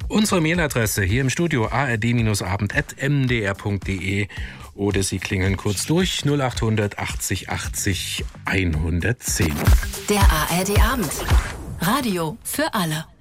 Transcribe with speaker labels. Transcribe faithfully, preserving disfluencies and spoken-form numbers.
Speaker 1: Unsere Mailadresse hier im Studio a r d abend at m d r punkt d e oder Sie klingeln kurz durch null acht hundert achtzig achtzig hundertzehn.
Speaker 2: Der A R D Abend. Radio für alle.